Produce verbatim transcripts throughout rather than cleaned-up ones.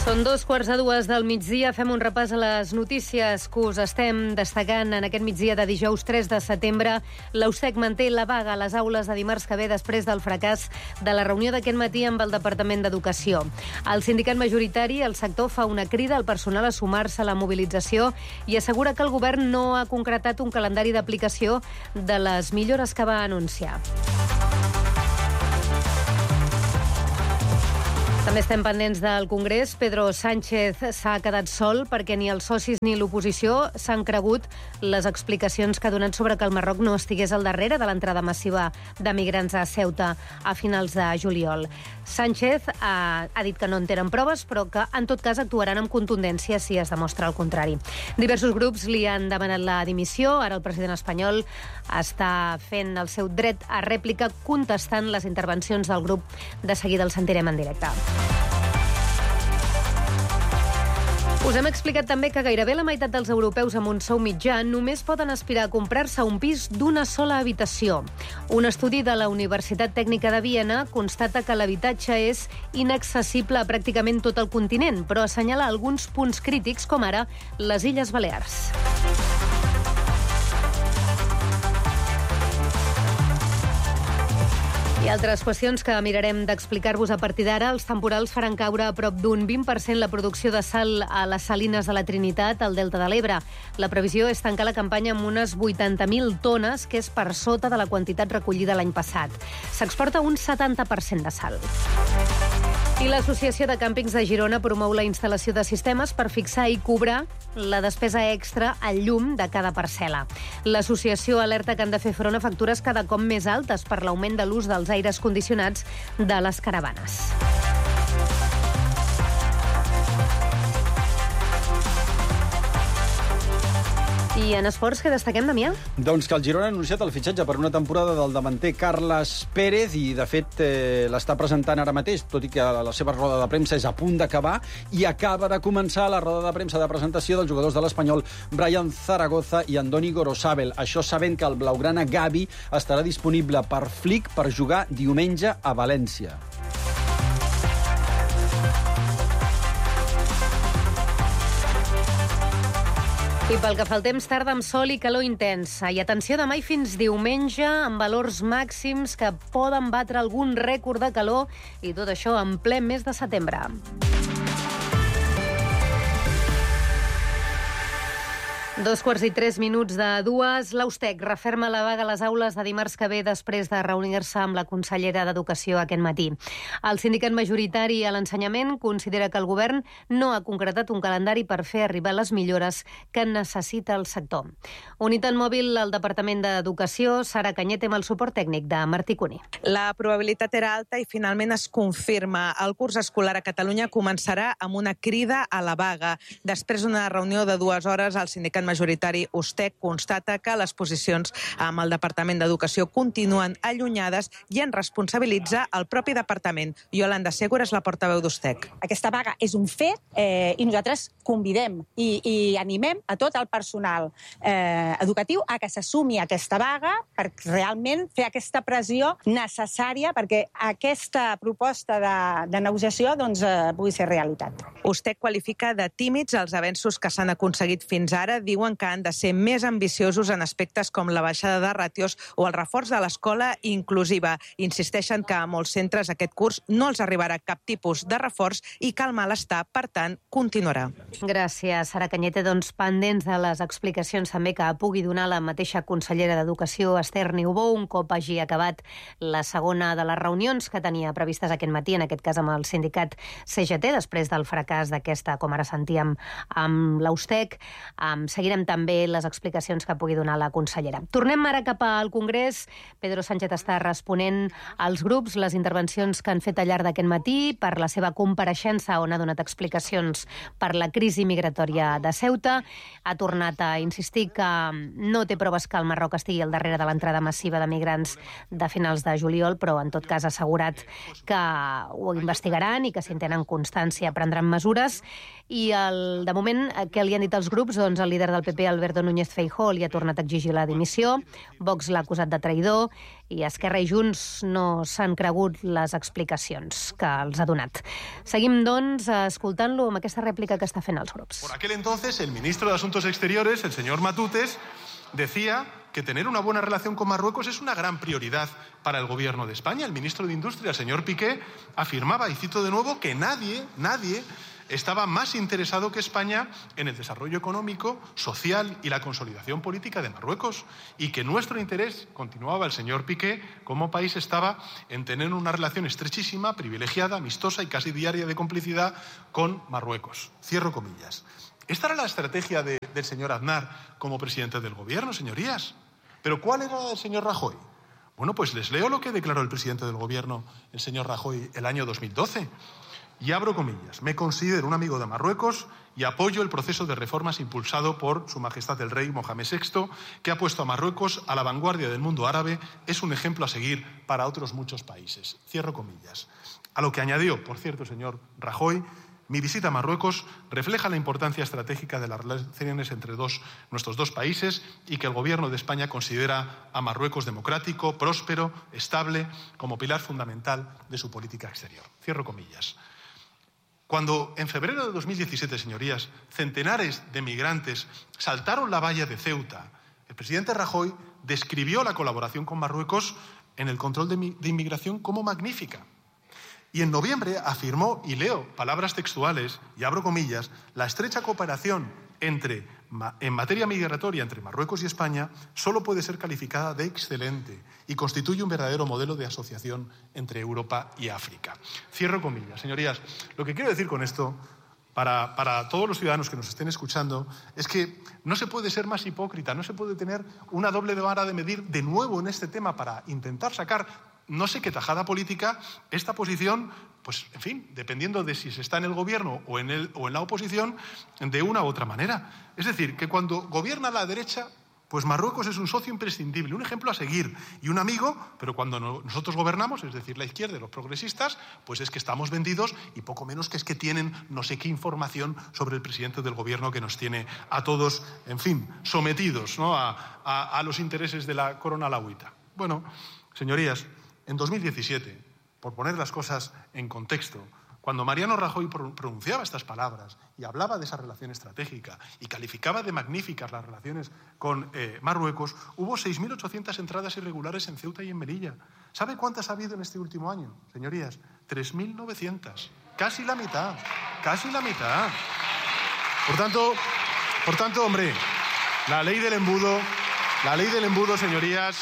Són dos quarts de dues del migdia. Fem un repàs a les notícies que us estem destacant en aquest migdia de dijous tres de setembre. La U S T E C manté la vaga a les aules de dimarts que ve després del fracàs de la reunió d'aquest matí amb el Departament d'Educació. El sindicat majoritari, el sector, fa una crida al personal a sumar-se a la mobilització i assegura que el govern no ha concretat un calendari d'aplicació de les millores que va anunciar. També estem pendents del Congrés. Pedro Sánchez s'ha quedat sol perquè ni els socis ni l'oposició s'han cregut les explicacions que ha donat sobre que el Marroc no estigués al darrere de l'entrada massiva de migrants a Ceuta a finals de juliol. Sánchez ha, ha dit que no en tenen proves, però que en tot cas actuaran amb contundència si es demostra el contrari. Diversos grups li han demanat la dimissió. Ara el president espanyol està fent el seu dret a rèplica contestant les intervencions del grup. De seguida el sentirem en directe. Us hem explicat també que gairebé la meitat dels europeus amb un sou mitjà només poden aspirar a comprar-se un pis d'una sola habitació. Un estudi de la Universitat Tècnica de Viena constata que l'habitatge és inaccessible a pràcticament tot el continent, però assenyala alguns punts crítics, com ara les Illes Balears. I altres qüestions que mirarem d'explicar-vos a partir d'ara. Els temporals faran caure a prop d'un vint per cent la producció de sal a les salines de la Trinitat, al Delta de l'Ebre. La previsió és tancar la campanya amb unes vuitanta mil tones, que és per sota de la quantitat recollida l'any passat. S'exporta un setanta per cent de sal. I l'Associació de Càmpings de Girona promou la instal·lació de sistemes per fixar i cobrar la despesa extra al llum de cada parcel·la. L'associació alerta que han de fer front a factures cada cop més altes per l'augment de l'ús dels aires condicionats de les caravanes. I en esports, què destaquem, Damià? Doncs que el Girona ha anunciat el fitxatge per una temporada del davanter Carles Pérez i, de fet, eh, l'està presentant ara mateix, tot i que la seva roda de premsa és a punt d'acabar i acaba de començar la roda de premsa de presentació dels jugadors de l'Espanyol Brian Zaragoza i Andoni Gorosabel. Això sabent que el blaugrana Gavi estarà disponible per Flick per jugar diumenge a València. I pel que fa al temps, tarda amb sol i calor intensa. I atenció, demà i fins diumenge, amb valors màxims que poden batre algun rècord de calor, i tot això en ple mes de setembre. Dos quarts i tres minuts de dues. La U S T E C referma la vaga a les aules de dimarts que ve després de reunir-se amb la consellera d'Educació aquest matí. El sindicat majoritari a l'ensenyament considera que el govern no ha concretat un calendari per fer arribar les millores que necessita el sector. Unitat mòbil al Departament d'Educació, Sara Cañete, amb el suport tècnic de Martí Cuní. La probabilitat era alta i finalment es confirma. El curs escolar a Catalunya començarà amb una crida a la vaga. Després d'una reunió de dues hores, el sindicat majoritari U S T E C constata que les posicions amb el Departament d'Educació continuen allunyades i en responsabilitza el propi departament. Yolanda Segura és la portaveu d'U S T E C. Aquesta vaga és un fet eh, i nosaltres convidem i, i animem a tot el personal eh, educatiu a que s'assumi a aquesta vaga per realment fer aquesta pressió necessària perquè aquesta proposta de, de negociació doncs, eh, pugui ser realitat. U S T E C qualifica de tímids els avenços que s'han aconseguit fins ara. Diuen que han de ser més ambiciosos en aspectes com la baixada de ràtios o el reforç de l'escola inclusiva. Insisteixen que a molts centres aquest curs no els arribarà cap tipus de reforç i que el malestar, per tant, continuarà. Gràcies, Sara Cañete. Doncs pendents de les explicacions també que pugui donar la mateixa consellera d'Educació, Esther Niubó, un cop hagi acabat la segona de les reunions que tenia previstes aquest matí, en aquest cas amb el sindicat C G T, després del fracàs d'aquesta, com ara sentíem, amb la U S T E C. Um, seguirem també les explicacions que pugui donar la consellera. Tornem ara cap al Congrés. Pedro Sánchez està responent als grups les intervencions que han fet al llarg d'aquest matí per la seva compareixença, on ha donat explicacions per la crisi migratòria de Ceuta. Ha tornat a insistir que no té proves que el Marroc estigui al darrere de l'entrada massiva de migrants de finals de juliol, però en tot cas ha assegurat que ho investigaran i que si en tenen constància prendran mesures. I el, de moment, què li han dit els grups? Doncs el líder del P P, Alberto Núñez Feijóo, li ha tornat a exigir la dimissió, Vox l'ha acusat de traïdor i Esquerra i Junts no s'han cregut les explicacions que els ha donat. Seguim, doncs, escoltant-lo amb aquesta rèplica que està fent als grups. Por aquel entonces, el ministro de Asuntos Exteriores, el señor Matutes, decía que tener una buena relación con Marruecos es una gran prioridad para el gobierno de España. El ministro de Industria, el señor Piqué, afirmaba, y cito de nuevo, que nadie, nadie estaba más interesado que España en el desarrollo económico, social y la consolidación política de Marruecos, y que nuestro interés, continuaba el señor Piqué, como país estaba en tener una relación estrechísima, privilegiada, amistosa y casi diaria de complicidad con Marruecos. Cierro comillas. Esta era la estrategia de, del señor Aznar como presidente del gobierno, señorías. ¿Pero cuál era la del señor Rajoy? Bueno, pues les leo lo que declaró el presidente del gobierno, el señor Rajoy, el año dos mil doce. Y abro comillas: me considero un amigo de Marruecos y apoyo el proceso de reformas impulsado por Su Majestad el Rey Mohamed sexto, que ha puesto a Marruecos a la vanguardia del mundo árabe. Es un ejemplo a seguir para otros muchos países. Cierro comillas. A lo que añadió, por cierto, señor Rajoy: mi visita a Marruecos refleja la importancia estratégica de las relaciones entre dos, nuestros dos países y que el Gobierno de España considera a Marruecos democrático, próspero, estable, como pilar fundamental de su política exterior. Cierro comillas. Cuando en febrero de dos mil diecisiete, señorías, centenares de migrantes saltaron la valla de Ceuta, el presidente Rajoy describió la colaboración con Marruecos en el control de, de inmigración como magnífica. Y en noviembre afirmó, y leo palabras textuales, y abro comillas: la estrecha cooperación entre, en materia migratoria entre Marruecos y España solo puede ser calificada de excelente y constituye un verdadero modelo de asociación entre Europa y África. Cierro comillas. Señorías, lo que quiero decir con esto, para, para todos los ciudadanos que nos estén escuchando, es que no se puede ser más hipócrita, no se puede tener una doble vara de medir de nuevo en este tema para intentar sacar no sé qué tajada política esta posición, pues, en fin, dependiendo de si se está en el gobierno o en, el, o en la oposición, de una u otra manera. Es decir, que cuando gobierna la derecha, pues Marruecos es un socio imprescindible, un ejemplo a seguir y un amigo, pero cuando no, nosotros gobernamos, es decir, la izquierda y los progresistas, pues es que estamos vendidos y poco menos que es que tienen no sé qué información sobre el presidente del gobierno que nos tiene a todos, en fin, sometidos, ¿no?, a, a, a los intereses de la corona alauita. Bueno, señorías, en dos mil diecisiete, por poner las cosas en contexto, cuando Mariano Rajoy pronunciaba estas palabras y hablaba de esa relación estratégica y calificaba de magníficas las relaciones con eh, Marruecos, hubo seis mil ochocientas entradas irregulares en Ceuta y en Melilla. ¿Sabe cuántas ha habido en este último año, señorías? tres mil novecientas. Casi la mitad. Casi la mitad. Por tanto, por tanto, hombre, la ley del embudo, la ley del embudo, señorías...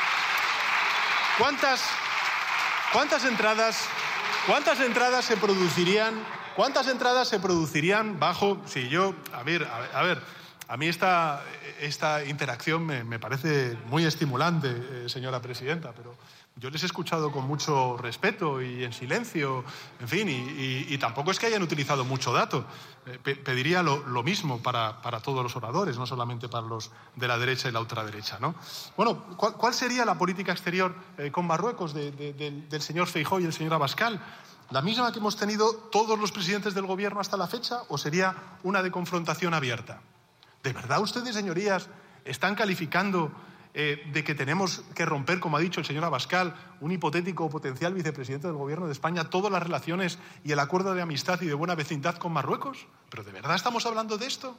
¿Cuántas, cuántas entradas, cuántas entradas se producirían, cuántas entradas se producirían bajo, si yo, a ver, a, a ver, a mí esta, esta interacción me, me parece muy estimulante, eh, señora presidenta, pero yo les he escuchado con mucho respeto y en silencio, en fin, y, y, y tampoco es que hayan utilizado mucho dato. Eh, pe pediría lo, lo mismo para, para todos los oradores, no solamente para los de la derecha y la ultraderecha, ¿no? Bueno, ¿cuál, cuál sería la política exterior eh, con Marruecos de, de, de, del señor Feijóo y el señor Abascal? ¿La misma que hemos tenido todos los presidentes del gobierno hasta la fecha o sería una de confrontación abierta? ¿De verdad ustedes, señorías, están calificando Eh, de que tenemos que romper, como ha dicho el señor Abascal, un hipotético o potencial vicepresidente del Gobierno de España, todas las relaciones y el acuerdo de amistad y de buena vecindad con Marruecos? ¿Pero de verdad estamos hablando de esto?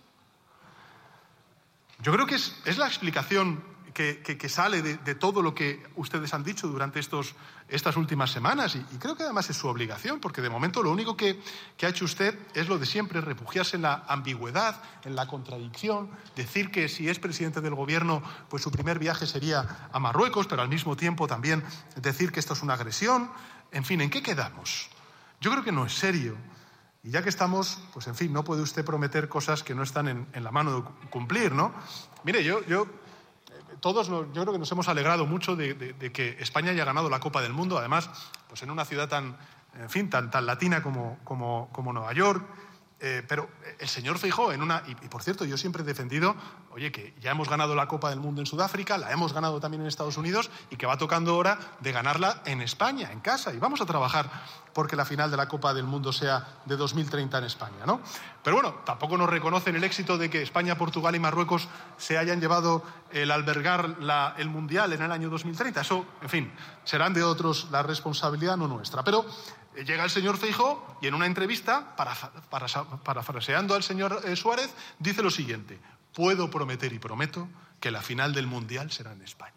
Yo creo que es, es la explicación que, que, que sale de, de todo lo que ustedes han dicho durante estos, estas últimas semanas y, y creo que además es su obligación, porque de momento lo único que, que ha hecho usted es lo de siempre, refugiarse en la ambigüedad, en la contradicción, decir que si es presidente del gobierno, pues su primer viaje sería a Marruecos, pero al mismo tiempo también decir que esto es una agresión. En fin, ¿en qué quedamos? Yo creo que no es serio. Y ya que estamos, pues en fin, no puede usted prometer cosas que no están en, en la mano de cumplir, ¿no? Mire, yo... yo Todos, yo creo que nos hemos alegrado mucho de, de, de que España haya ganado la Copa del Mundo, además, pues en una ciudad tan, en fin, tan, tan latina como, como, como Nueva York. Eh, pero el señor Feijóo, en una... Y, y, por cierto, yo siempre he defendido, oye, que ya hemos ganado la Copa del Mundo en Sudáfrica, la hemos ganado también en Estados Unidos y que va tocando hora de ganarla en España, en casa. Y vamos a trabajar porque la final de la Copa del Mundo sea de dos mil treinta en España, ¿no? Pero bueno, tampoco nos reconocen el éxito de que España, Portugal y Marruecos se hayan llevado el albergar la, el Mundial en el año dos mil treinta. Eso, en fin, serán de otros la responsabilidad, no nuestra. Pero llega el señor Feijóo y en una entrevista, para, para, parafraseando al señor eh, Suárez, dice lo siguiente: puedo prometer y prometo que la final del Mundial será en España.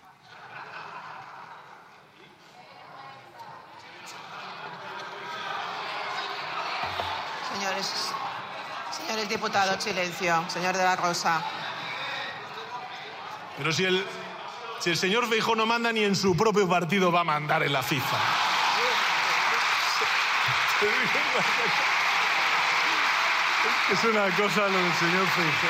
Señores, señores diputados, silencio. Señor de la Rosa. Pero si el, si el señor Feijóo no manda, ni en su propio partido va a mandar en la FIFA. Es una cosa lo del señor Feijóo.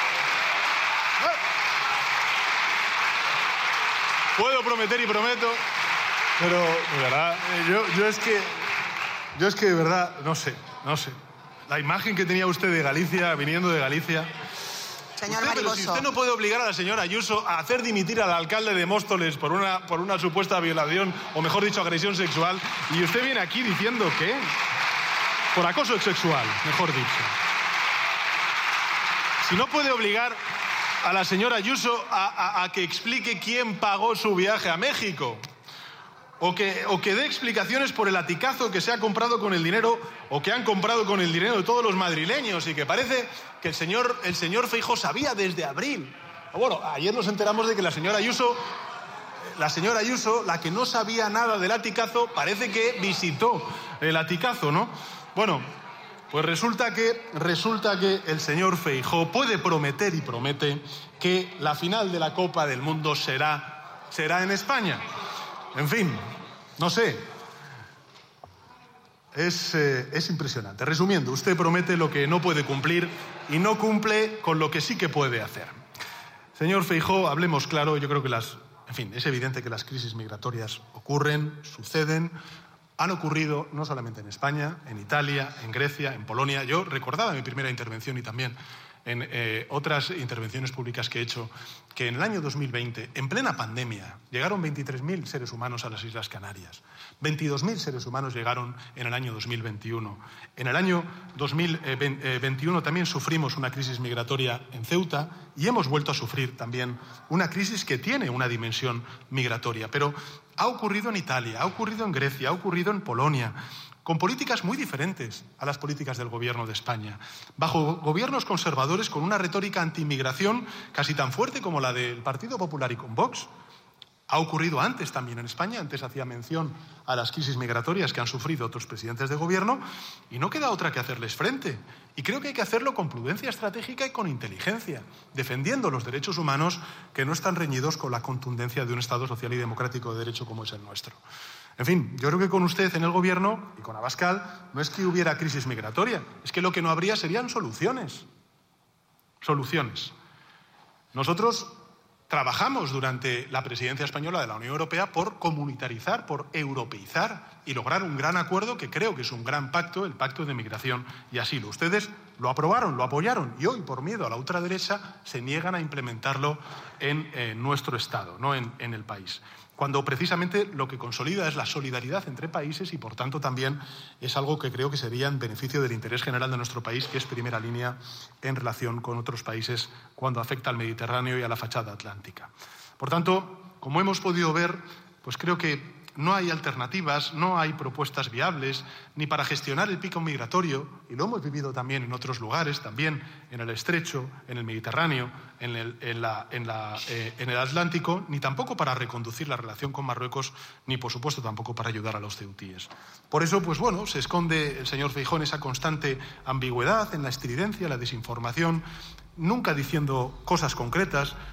Puedo prometer y prometo, pero de verdad, yo, yo es que, yo es que de verdad, no sé, no sé. La imagen que tenía usted de Galicia, viniendo de Galicia. Señor usted, pero si usted no puede obligar a la señora Ayuso a hacer dimitir al alcalde de Móstoles por una, por una supuesta violación, o mejor dicho, agresión sexual, y usted viene aquí diciendo que... por acoso sexual, mejor dicho. Si no puede obligar a la señora Ayuso a, a, a que explique quién pagó su viaje a México, o que, o que dé explicaciones por el aticazo que se ha comprado con el dinero, o que han comprado con el dinero de todos los madrileños, y que parece que el señor, el señor Feijóo sabía desde abril. Bueno, ayer nos enteramos de que la señora Ayuso, la señora Ayuso, la que no sabía nada del aticazo, parece que visitó el aticazo, ¿no? Bueno, pues resulta que, resulta que el señor Feijóo puede prometer y promete que la final de la Copa del Mundo será, será en España. En fin, no sé. Es, eh, es impresionante. Resumiendo, usted promete lo que no puede cumplir y no cumple con lo que sí que puede hacer. Señor Feijóo, hablemos claro. Yo creo que las... En fin, es evidente que las crisis migratorias ocurren, suceden... Han ocurrido no solamente en España, en Italia, en Grecia, en Polonia. Yo recordaba en mi primera intervención y también en eh, otras intervenciones públicas que he hecho que en el año dos mil veinte, en plena pandemia, llegaron veintitrés mil seres humanos a las Islas Canarias. veintidós mil seres humanos llegaron en el año dos mil veintiuno. En el año dos mil veintiuno también sufrimos una crisis migratoria en Ceuta y hemos vuelto a sufrir también una crisis que tiene una dimensión migratoria. Pero ha ocurrido en Italia, ha ocurrido en Grecia, ha ocurrido en Polonia, con políticas muy diferentes a las políticas del gobierno de España, bajo gobiernos conservadores con una retórica antiinmigración casi tan fuerte como la del Partido Popular y con Vox. Ha ocurrido antes también en España, antes hacía mención a las crisis migratorias que han sufrido otros presidentes de gobierno, y no queda otra que hacerles frente. Y creo que hay que hacerlo con prudencia estratégica y con inteligencia, defendiendo los derechos humanos que no están reñidos con la contundencia de un Estado social y democrático de derecho como es el nuestro. En fin, yo creo que con usted en el gobierno y con Abascal no es que hubiera crisis migratoria, es que lo que no habría serían soluciones. Soluciones. Nosotros trabajamos durante la presidencia española de la Unión Europea por comunitarizar, por europeizar y lograr un gran acuerdo que creo que es un gran pacto, el Pacto de Migración y Asilo. Ustedes lo aprobaron, lo apoyaron y hoy, por miedo a la ultraderecha, se niegan a implementarlo en eh, nuestro Estado, no en, en el país. Cuando precisamente lo que consolida es la solidaridad entre países y, por tanto, también es algo que creo que sería en beneficio del interés general de nuestro país, que es primera línea en relación con otros países cuando afecta al Mediterráneo y a la fachada atlántica. Por tanto, como hemos podido ver, pues creo que no hay alternativas, no hay propuestas viables, ni para gestionar el pico migratorio, y lo hemos vivido también en otros lugares, también en el Estrecho, en el Mediterráneo, en el, en la, en la, eh, en el Atlántico, ni tampoco para reconducir la relación con Marruecos, ni por supuesto tampoco para ayudar a los ceutíes. Por eso, pues bueno, se esconde el señor Feijóo en esa constante ambigüedad, en la estridencia, la desinformación, nunca diciendo cosas concretas,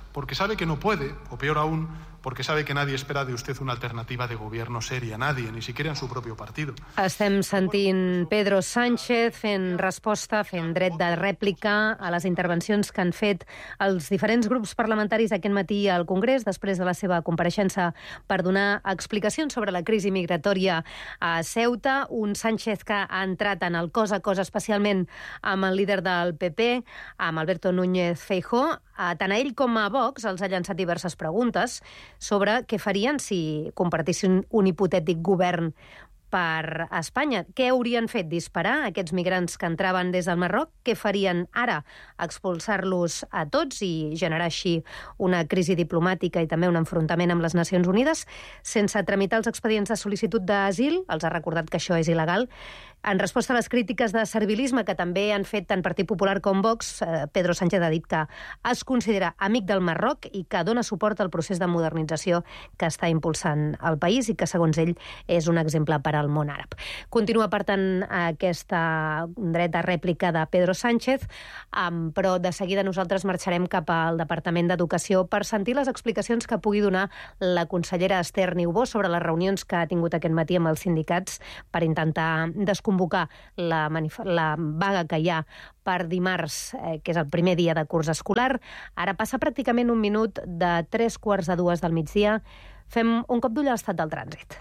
porque sabe que no puede, o peor aún, porque sabe que nadie espera de usted una alternativa de gobierno seria, nadie, ni siquiera en su propio partido. Estem sentint Pedro Sánchez fent resposta, fent dret de rèplica a les intervencions que han fet els diferents grups parlamentaris aquest matí al Congrés després de la seva compareixença per donar explicacions sobre la crisi migratòria a Ceuta. Un Sánchez que ha entrat en el cos a cos especialment amb el líder del P P, amb Alberto Núñez Feijóo. Tant a ell com a Vox els ha llançat diverses preguntes sobre què farien si compartissin un hipotètic govern per Espanya. Què haurien fet? Disparar aquests migrants que entraven des del Marroc? Què farien ara? Expulsar-los a tots i generar així una crisi diplomàtica i també un enfrontament amb les Nacions Unides sense tramitar els expedients de sol·licitud d'asil? Els ha recordat que això és il·legal. En resposta a les crítiques de servilisme que també han fet tant Partit Popular com Vox, Pedro Sánchez ha dit que es considera amic del Marroc i que dona suport al procés de modernització que està impulsant el país i que, segons ell, és un exemple per al món àrab. Continua, per tant, aquesta dret de rèplica de Pedro Sánchez, però de seguida nosaltres marxarem cap al Departament d'Educació per sentir les explicacions que pugui donar la consellera Esther Niubó sobre les reunions que ha tingut aquest matí amb els sindicats per intentar desconvocar la, la vaga que hi ha per dimarts, eh, que és el primer dia de curs escolar. Ara passa pràcticament un minut de tres quarts de dues del migdia. Fem un cop d'ull a l'estat del trànsit.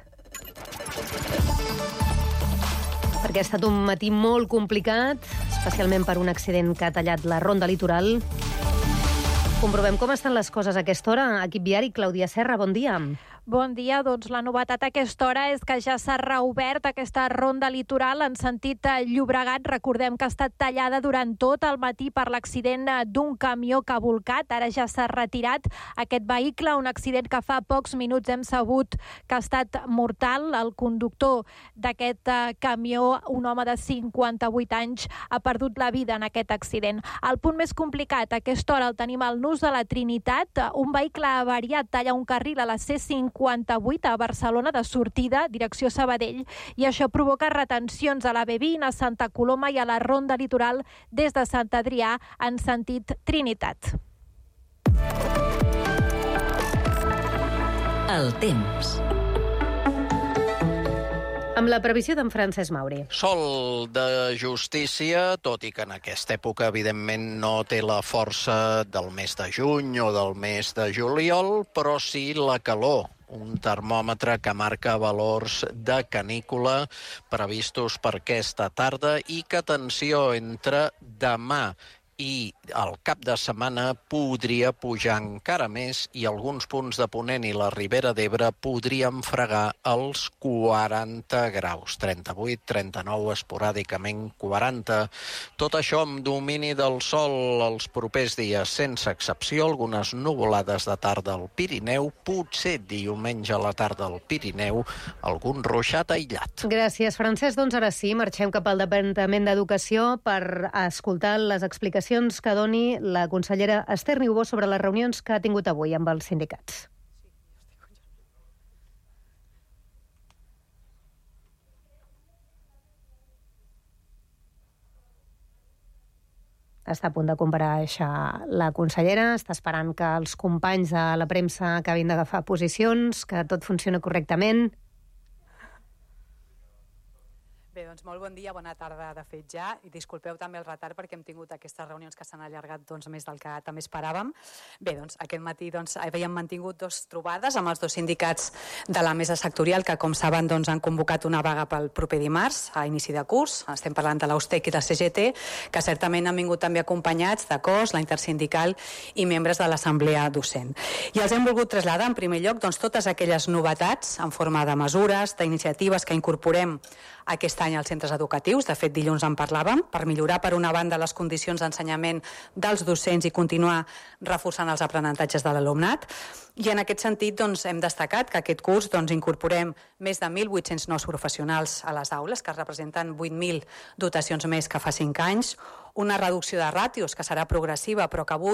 Perquè ha estat un matí molt complicat, especialment per un accident que ha tallat la ronda litoral. Comprovem com estan les coses a aquesta hora. Equip viari, Clàudia Serra, bon dia. Bon dia. Doncs la novetat a aquesta hora és que ja s'ha reobert aquesta ronda litoral en sentit Llobregat. Recordem que ha estat tallada durant tot el matí per l'accident d'un camió que ha volcat. Ara ja s'ha retirat aquest vehicle, un accident que fa pocs minuts hem sabut que ha estat mortal. El conductor d'aquest camió, un home de cinquanta-vuit anys, ha perdut la vida en aquest accident. El punt més complicat a aquesta hora el tenim al nus de la Trinitat. Un vehicle avariat talla un carril a la C cinquanta-vuit a Barcelona de sortida, direcció Sabadell, i això provoca retencions a la B vint, a Santa Coloma i a la ronda litoral des de Sant Adrià en sentit Trinitat. El temps. Amb la previsió d'en Francesc Mauri. Sol de justícia, tot i que en aquesta època, evidentment, no té la força del mes de juny o del mes de juliol, però sí la calor. Un termòmetre que marca valors de canícula previstos per aquesta tarda i que, atenció, entre demà i el cap de setmana podria pujar encara més i alguns punts de Ponent i la Ribera d'Ebre podrien fregar els quaranta graus. trenta-vuit, trenta-nou, esporàdicament quaranta. Tot això amb domini del sol els propers dies, sense excepció, algunes nuvolades de tarda al Pirineu, potser diumenge a la tarda al Pirineu, algun ruixat aïllat. Gràcies, Francesc. Doncs ara sí, marxem cap al Departament d'Educació per escoltar les explicacions que doni la consellera Esther Niubó sobre les reunions que ha tingut avui amb els sindicats. Està a punt de comparèixer la consellera, està esperant que els companys de la premsa acabin d'agafar posicions, que tot funciona correctament. Bé, doncs molt bon dia, bona tarda de fet ja, i disculpeu també el retard perquè hem tingut aquestes reunions que s'han allargat doncs, més del que també esperàvem. Bé, doncs aquest matí doncs, havíem mantingut dos trobades amb els dos sindicats de la mesa sectorial que, com saben, doncs, han convocat una vaga pel proper dimarts a inici de curs. Estem parlant de l'Austec i de C G T, que certament han vingut també acompanyats de C O S, la Intersindical i membres de l'Assemblea Docent. I els hem volgut traslladar, en primer lloc, doncs, totes aquelles novetats en forma de mesures, d'iniciatives que incorporem aquest any als centres educatius. De fet, dilluns en parlàvem, per millorar, per una banda, les condicions d'ensenyament dels docents i continuar reforçant els aprenentatges de l'alumnat. I en aquest sentit doncs, hem destacat que aquest curs doncs, incorporem més de mil vuit-cents nous professionals a les aules, que representen vuit mil dotacions més que fa cinc anys, una reducció de ràtios que serà progressiva, però que avui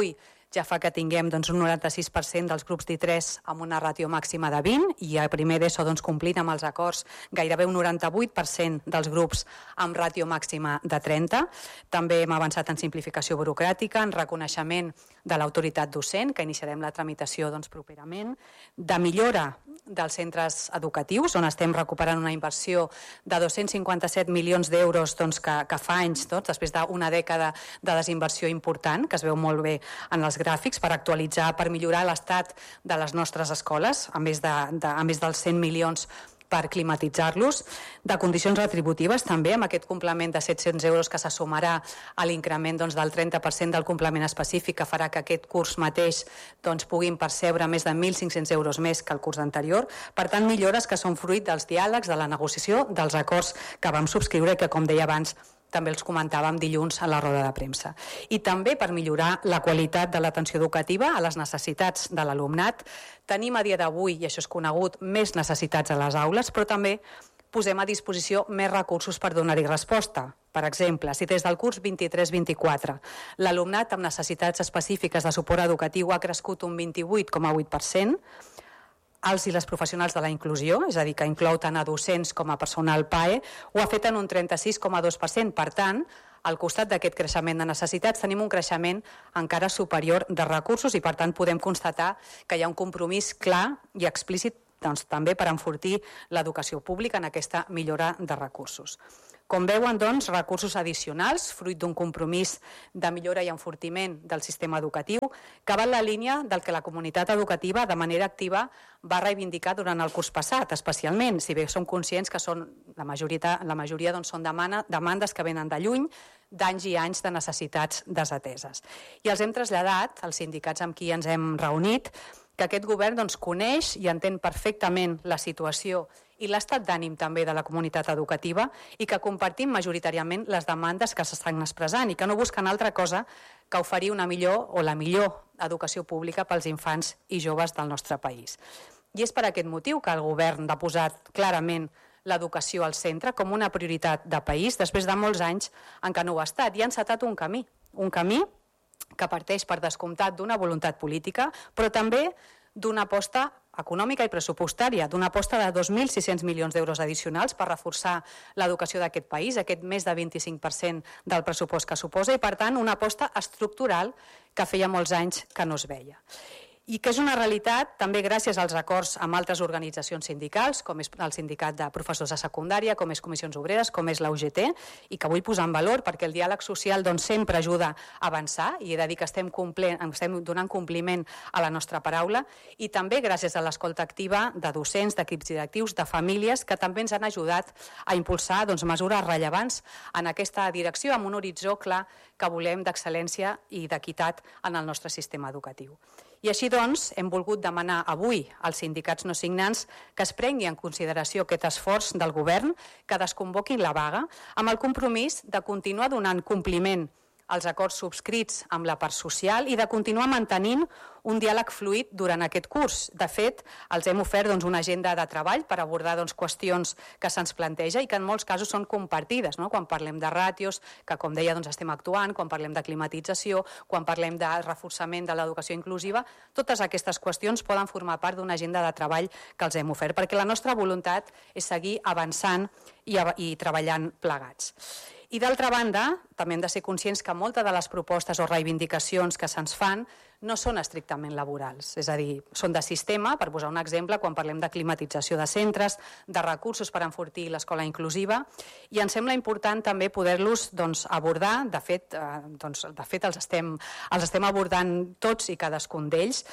ja fa que tinguem doncs, un noranta-sis per cent dels grups d'I tres amb una ràtio màxima de vint i a primer d'ESO doncs, complint amb els acords gairebé un noranta-vuit per cent dels grups amb ràtio màxima de trenta. També hem avançat en simplificació burocràtica, en reconeixement de l'autoritat docent, que iniciarem la tramitació doncs, properament, de millora dels centres educatius, on estem recuperant una inversió de dos-cents cinquanta-set milions d'euros doncs, que, que fa anys, doncs, després d'una dècada de desinversió important, que es veu molt bé en els gràfics, per actualitzar, per millorar l'estat de les nostres escoles, a més, de, de, a més dels cent milions per climatitzar-los, de condicions retributives també, amb aquest complement de set-cents euros que se sumarà a l'increment doncs, del trenta per cent del complement específic, que farà que aquest curs mateix doncs, puguin percebre més de mil cinc-cents euros més que el curs anterior. Per tant, millores que són fruit dels diàlegs, de la negociació, dels acords que vam subscriure i que, com deia abans, també els comentàvem dilluns a la roda de premsa. I també per millorar la qualitat de l'atenció educativa a les necessitats de l'alumnat. Tenim a dia d'avui, i això és conegut, més necessitats a les aules, però també posem a disposició més recursos per donar-hi resposta. Per exemple, si des del curs vint-i-tres vint-i-quatre l'alumnat amb necessitats específiques de suport educatiu ha crescut un vint-i-vuit coma vuit per cent, els i les professionals de la inclusió, és a dir, que inclou tant a docents com a personal P A E, ho ha fet en un trenta-sis coma dos per cent. Per tant, al costat d'aquest creixement de necessitats tenim un creixement encara superior de recursos i, per tant, podem constatar que hi ha un compromís clar i explícit doncs, també per enfortir l'educació pública en aquesta millora de recursos. Com veuen, doncs, recursos addicionals, fruit d'un compromís de millora i enfortiment del sistema educatiu, que va en la línia del que la comunitat educativa de manera activa va reivindicar durant el curs passat, especialment, si bé som conscients que són, la majoria, la majoria doncs, són demana, demandes que venen de lluny, d'anys i anys de necessitats desateses. I els hem traslladat, els sindicats amb qui ens hem reunit, que aquest govern doncs, coneix i entén perfectament la situació i l'estat d'ànim també de la comunitat educativa i que compartim majoritàriament les demandes que s'estan expressant i que no busquen altra cosa que oferir una millor o la millor educació pública pels infants i joves del nostre país. I és per aquest motiu que el govern ha posat clarament l'educació al centre com una prioritat de país després de molts anys en què no ho ha estat i ha encetat un camí, un camí que parteix per descomptat d'una voluntat política, però també d'una aposta econòmica i pressupostària, d'una aposta de dos mil sis-cents milions d'euros addicionals per reforçar l'educació d'aquest país, aquest més de vint-i-cinc per cent del pressupost que suposa i, per tant, una aposta estructural que feia molts anys que no es veia. I que és una realitat també gràcies als acords amb altres organitzacions sindicals, com és el sindicat de professors de secundària, com és Comissions Obreres, com és la U G T, i que vull posar en valor perquè el diàleg social doncs, sempre ajuda a avançar i he de dir que estem, complent, estem donant compliment a la nostra paraula i també gràcies a l'escolta activa de docents, d'equips directius, de famílies que també ens han ajudat a impulsar doncs, mesures rellevants en aquesta direcció amb un horitzó clar que volem d'excel·lència i d'equitat en el nostre sistema educatiu. I així doncs hem volgut demanar avui als sindicats no signants que es prengui en consideració aquest esforç del govern, que desconvoquin la vaga, amb el compromís de continuar donant compliment als acords subscrits amb la part social i de continuar mantenint un diàleg fluid durant aquest curs. De fet, els hem ofert doncs, una agenda de treball per abordar doncs, qüestions que se'ns planteja i que en molts casos són compartides, no? Quan parlem de ràtios, que com deia doncs, estem actuant, quan parlem de climatització, quan parlem de reforçament de l'educació inclusiva, totes aquestes qüestions poden formar part d'una agenda de treball que els hem ofert, perquè la nostra voluntat és seguir avançant i, i treballant plegats. I d'altra banda, també hem de ser conscients que moltes de les propostes o reivindicacions que se'ns fan no són estrictament laborals, és a dir, són de sistema, per posar un exemple, quan parlem de climatització de centres, de recursos per enfortir l'escola inclusiva, i ens sembla important també poder-los doncs, abordar, de fet, eh, doncs, de fet els, estem, els estem abordant tots i cadascun d'ells,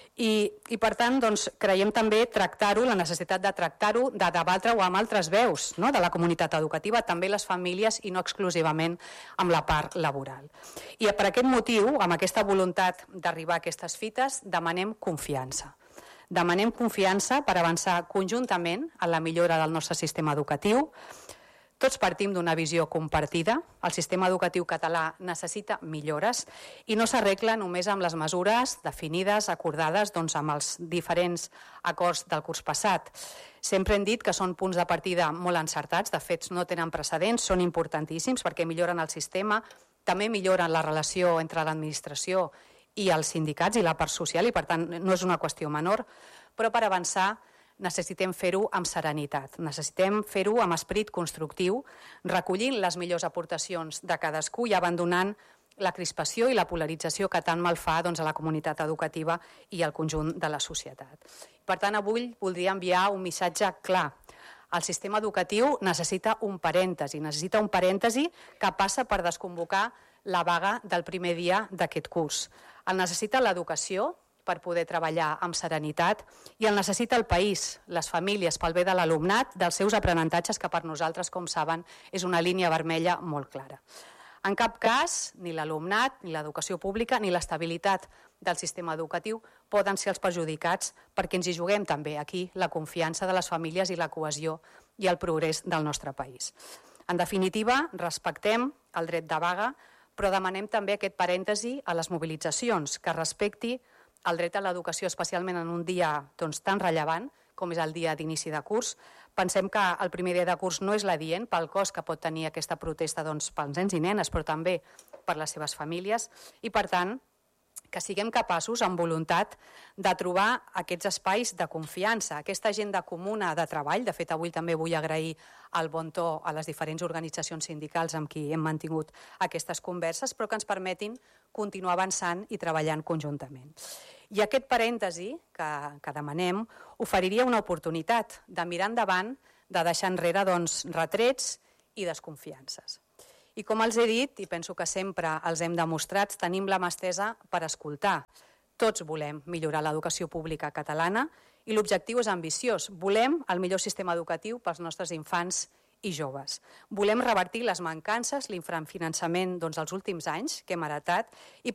I, i per tant doncs, creiem també tractar-ho, la necessitat de tractar-ho, de debatre-ho amb altres veus no? de la comunitat educativa, també les famílies i no exclusivament amb la part laboral. I per aquest motiu, amb aquesta voluntat d'arribar a aquestes fites, demanem confiança. Demanem confiança per avançar conjuntament en la millora del nostre sistema educatiu. Tots partim d'una visió compartida. El sistema educatiu català necessita millores i no s'arregla només amb les mesures definides, acordades doncs, amb els diferents acords del curs passat. Sempre hem dit que són punts de partida molt encertats, de fet no tenen precedents, són importantíssims perquè milloren el sistema, també milloren la relació entre l'administració i els sindicats i la part social, i per tant no és una qüestió menor, però per avançar necessitem fer-ho amb serenitat, necessitem fer-ho amb esperit constructiu, recollint les millors aportacions de cadascú i abandonant la crispació i la polarització que tant mal fa doncs, a la comunitat educativa i al conjunt de la societat. Per tant, avui voldria enviar un missatge clar. El sistema educatiu necessita un parèntesi, necessita un parèntesi que passa per desconvocar la vaga del primer dia d'aquest curs. El necessita l'educació per poder treballar amb serenitat i el necessita el país, les famílies, pel bé de l'alumnat, dels seus aprenentatges, que per nosaltres, com saben, és una línia vermella molt clara. En cap cas, ni l'alumnat, ni l'educació pública, ni l'estabilitat del sistema educatiu poden ser els perjudicats perquè ens hi juguem també aquí la confiança de les famílies i la cohesió i el progrés del nostre país. En definitiva, respectem el dret de vaga, però demanem també aquest parèntesi a les mobilitzacions, que respecti el dret a l'educació, especialment en un dia doncs, tan rellevant com és el dia d'inici de curs. Pensem que el primer dia de curs no és l'adient pel cost que pot tenir aquesta protesta doncs, pels nens i nenes, però també per les seves famílies, i per tant que siguem capaços, amb voluntat, de trobar aquests espais de confiança, aquesta agenda comuna de treball. De fet, avui també vull agrair el bon to a les diferents organitzacions sindicals amb qui hem mantingut aquestes converses, però que ens permetin continuar avançant i treballant conjuntament. I aquest parèntesi que, que demanem oferiria una oportunitat de mirar endavant, de deixar enrere doncs, retrets i desconfiances. I com els he dit, i penso que sempre els hem demostrat, tenim la mà estesa per escoltar. Tots volem millorar l'educació pública catalana i l'objectiu és ambiciós. Volem el millor sistema educatiu pels nostres infants i joves. Volem revertir les mancances, l'infrafinançament doncs, dels últims anys que hem heretat i